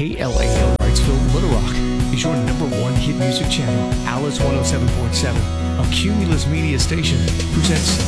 KLAL Wrightsville, Little Rock is your number one hit music channel. Alice 107.7, a Cumulus Media station, presents